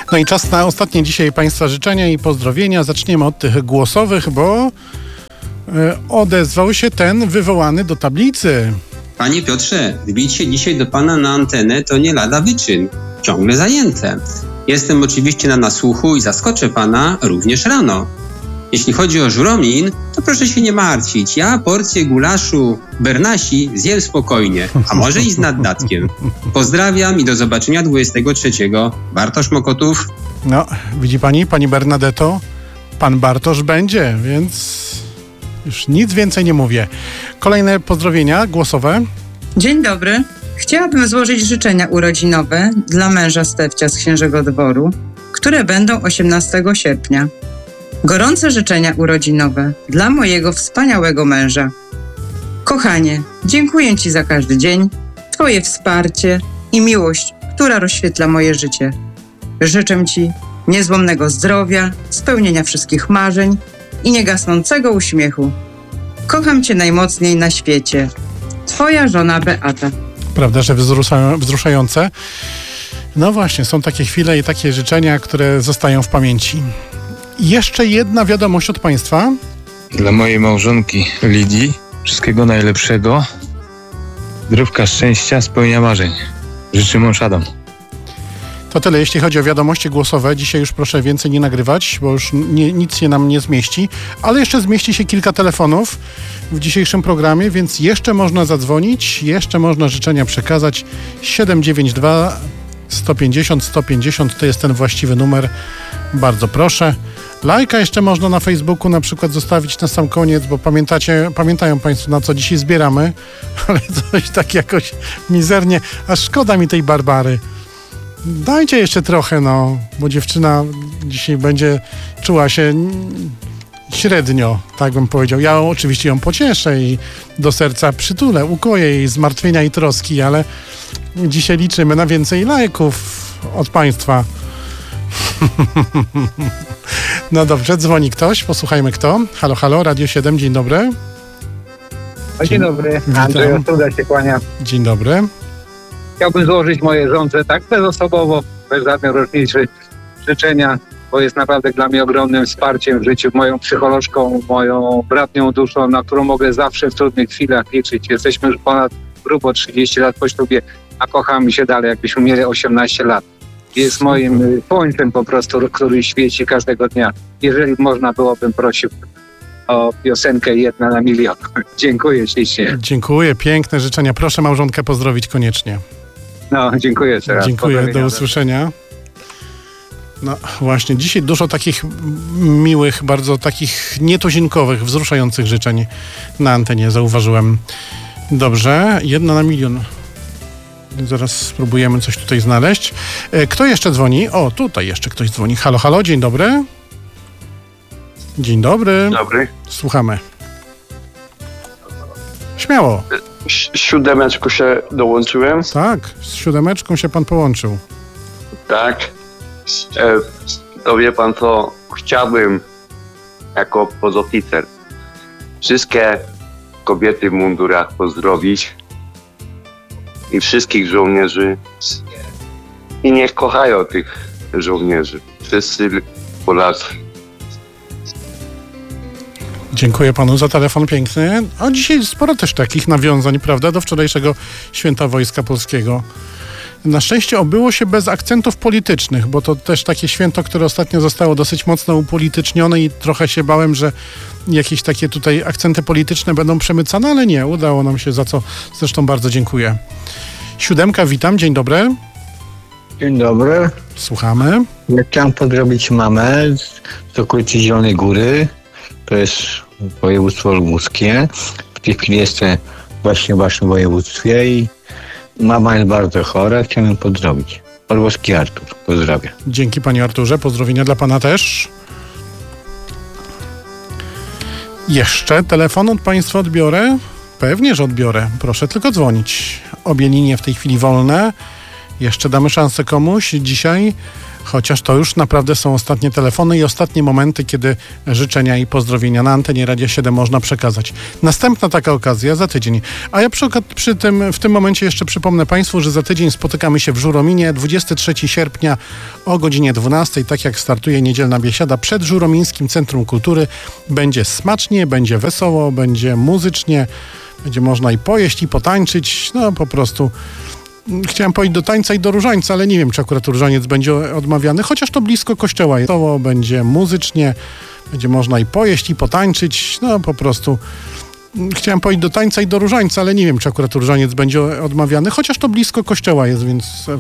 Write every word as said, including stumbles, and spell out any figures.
No i czas na ostatnie dzisiaj Państwa życzenia i pozdrowienia. Zaczniemy od tych głosowych, bo odezwał się ten wywołany do tablicy. Panie Piotrze, wbić się dzisiaj do Pana na antenę to nie lada wyczyn. Ciągle zajęte. Jestem oczywiście na nasłuchu i zaskoczę Pana również rano. Jeśli chodzi o Żuromin, to proszę się nie martwić. Ja porcję gulaszu Bernasi zjem spokojnie, a może i z naddatkiem. Pozdrawiam i do zobaczenia dwudziestego trzeciego. Bartosz Mokotów. No, widzi Pani, Pani Bernadetto, Pan Bartosz będzie, więc już nic więcej nie mówię. Kolejne pozdrowienia głosowe. Dzień dobry. Chciałabym złożyć życzenia urodzinowe dla męża Stefcia z Księżego Dworu, które będą osiemnastego sierpnia. Gorące życzenia urodzinowe dla mojego wspaniałego męża. Kochanie, dziękuję Ci za każdy dzień, Twoje wsparcie i miłość, która rozświetla moje życie. Życzę Ci niezłomnego zdrowia, spełnienia wszystkich marzeń i niegasnącego uśmiechu. Kocham Cię najmocniej na świecie. Twoja żona Beata. Prawda, że wzrusza, wzruszające. No właśnie, są takie chwile i takie życzenia, które zostają w pamięci. Jeszcze jedna wiadomość od Państwa. Dla mojej małżonki Lidii wszystkiego najlepszego. Zdrówka, szczęścia, spełnienia marzeń. Życzę mąż Adam. To tyle, jeśli chodzi o wiadomości głosowe. Dzisiaj już proszę więcej nie nagrywać, bo już nie, nic się nam nie zmieści. Ale jeszcze zmieści się kilka telefonów w dzisiejszym programie, więc jeszcze można zadzwonić, jeszcze można życzenia przekazać. siedem dziewięć dwa sto pięćdziesiąt sto pięćdziesiąt to jest ten właściwy numer. Bardzo proszę. Lajka jeszcze można na Facebooku na przykład zostawić na sam koniec, bo pamiętacie, pamiętają Państwo, na co dzisiaj zbieramy, ale coś tak jakoś mizernie, aż szkoda mi tej Barbary. Dajcie jeszcze trochę, no, bo dziewczyna dzisiaj będzie czuła się średnio, tak bym powiedział. Ja oczywiście ją pocieszę i do serca przytulę, ukoję jej zmartwienia i troski, ale dzisiaj liczymy na więcej lajków od Państwa. No dobrze, dzwoni ktoś, posłuchajmy kto. Halo, halo, Radio siedem, dzień dobry. Dzień, dzień dobry, Andrzej Ostuda się kłania. Dzień dobry. Chciałbym złożyć moje żonce tak bezosobowo, bez żadnej różnicy życzenia, bo jest naprawdę dla mnie ogromnym wsparciem w życiu, moją psycholożką, moją bratnią duszą, na którą mogę zawsze w trudnych chwilach liczyć. Jesteśmy już ponad grubo trzydzieści lat po ślubie, a kochamy się dalej, jakbyśmy mieli osiemnaście lat. Jest moim słońcem po prostu, który świeci każdego dnia. Jeżeli można byłbym prosił o piosenkę Jedna na milion. Dziękuję ślicznie. Dziękuję, piękne życzenia. Proszę małżonkę pozdrowić koniecznie. No, dziękuję jeszcze raz. Dziękuję, do usłyszenia. No właśnie, dzisiaj dużo takich miłych, bardzo takich nietuzinkowych, wzruszających życzeń na antenie zauważyłem. Dobrze, jedna na milion. Zaraz spróbujemy coś tutaj znaleźć. Kto jeszcze dzwoni? O, tutaj jeszcze ktoś dzwoni. Halo, halo, dzień dobry. Dzień dobry. Dzień dobry. Słuchamy. Śmiało. Siódemeczku się dołączyłem. Tak, z siódemeczką się pan połączył. Tak. E, to wie pan co, chciałbym jako pozoficer wszystkie kobiety w mundurach pozdrowić i wszystkich żołnierzy i niech kochają tych żołnierzy. Wszyscy Polacy. Dziękuję panu za telefon piękny. A dzisiaj sporo też takich nawiązań, prawda, do wczorajszego Święta Wojska Polskiego. Na szczęście obyło się bez akcentów politycznych, bo to też takie święto, które ostatnio zostało dosyć mocno upolitycznione i trochę się bałem, że jakieś takie tutaj akcenty polityczne będą przemycane, ale nie, udało nam się, za co zresztą bardzo dziękuję. Siódemka, witam, dzień dobry. Dzień dobry. Słuchamy. Ja chciałem pozdrowić mamę z okolicy Zielonej Góry. To jest województwo lubuskie. W tej chwili jestem właśnie w waszym województwie i mama jest bardzo chora. Chciałem pozdrowić. Orłowski Artur. Pozdrawiam. Dzięki panie Arturze. Pozdrowienia dla pana też. Jeszcze telefon od państwa odbiorę? Pewnie, że odbiorę. Proszę tylko dzwonić. Obie linie w tej chwili wolne. Jeszcze damy szansę komuś dzisiaj, chociaż to już naprawdę są ostatnie telefony i ostatnie momenty, kiedy życzenia i pozdrowienia na antenie Radia siedem można przekazać. Następna taka okazja za tydzień. A ja przy, przy tym, w tym momencie jeszcze przypomnę Państwu, że za tydzień spotykamy się w Żurominie dwudziestego trzeciego sierpnia o godzinie dwunastej, tak jak startuje niedzielna biesiada przed Żuromińskim Centrum Kultury. Będzie smacznie, będzie wesoło, będzie muzycznie, będzie można i pojeść, i potańczyć, no po prostu. Chciałem pójść do tańca i do różańca, ale nie wiem, czy akurat różaniec będzie odmawiany, chociaż to blisko kościoła jest. To będzie muzycznie, będzie można i pojeść, i potańczyć, no po prostu. Chciałem pójść do tańca i do różańca, ale nie wiem, czy akurat różaniec będzie odmawiany, chociaż to blisko kościoła jest, więc